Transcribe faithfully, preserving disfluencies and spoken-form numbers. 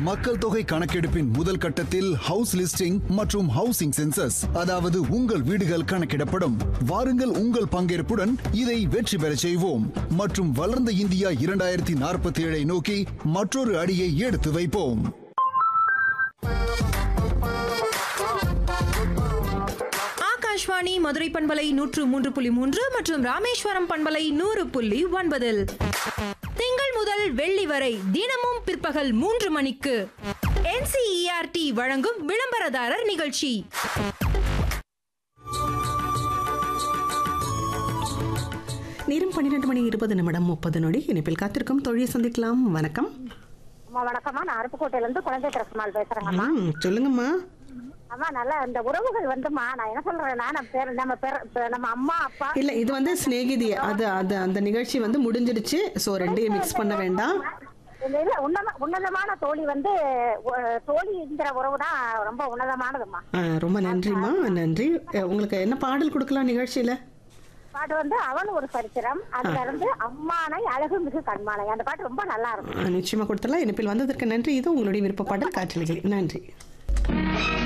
மக்கள் தொகை கணக்கெடுப்பின் முதல் கட்டத்தில் ஹவுஸ் லிஸ்டிங் மற்றும் ஹவுசிங் சென்சஸ், அதாவது உங்கள் வீடுகள் கணக்கிடப்படும். வாருங்கள், உங்கள் பங்கேற்புடன் இதை வெற்றி பெற செய்வோம் மற்றும் வளர்ந்த இந்தியா இரண்டாயிரத்தி நாற்பத்தி ஏழை நோக்கி மற்றொரு அடியை எடுத்து வைப்போம். ஆகாஷ்வாணி மதுரை பண்பலை நூற்று மூன்று புள்ளி மூன்று மற்றும் ராமேஸ்வரம் பண்பலை நூறு புள்ளி ஒன்பதில் திங்கள் முதல் வெள்ளி வரை தினமும் பிற்பகல் மூன்று மணிக்கு N C E R D வழங்கும் விளம்பரதாரர் நிகழ்ச்சி. நேரம் பன்னிரண்டு மணி இருபது நிமிடம் முப்பது நொடி. இணைப்பில் காத்திருக்கும் தொழிலை சந்திக்கலாம். வணக்கம். வணக்கம்மா, நான் அருப்புக்கோட்டையில இருந்து குழந்தை திரசுமால் பேசுறேங்கம்மா. சொல்லுங்கம்மா. அம்மா, நல்லா இந்த உறவுகள் வந்துமா, நான் என்ன சொல்றேன்னா நம்ம பேர் நம்ம பேர் நம்ம அம்மா அப்பா இல்ல, இது வந்து சிநேகிதி, அது அது அந்த நிகழ்ச்சி வந்து முடிஞ்சிடுச்சு. சோ ரெண்டையும் மிக்ஸ் பண்ண வேண்டாம். இல்ல, உன்னத உன்னதமான தோழி வந்து தோழிங்கிற உறவு தான் ரொம்ப உன்னதமானதுமா. ரொம்ப நன்றிம்மா, நன்றி. உங்களுக்கு என்ன பாடல் கொடுக்கலாம் நிகழ்ச்சியில? பாட்டு வந்து அவன் ஒரு சரித்திரம், அதுல இருந்து அம்மானை அழகு மிகு கண்மானை, அந்த பாட்டு ரொம்ப நல்லா இருக்கும். நிச்சயமா கொடுத்துடலாம். இணைப்பில் வந்ததற்கு நன்றி. இது உங்களுடைய விருப்ப பாடல் காற்றலைகள். நன்றி.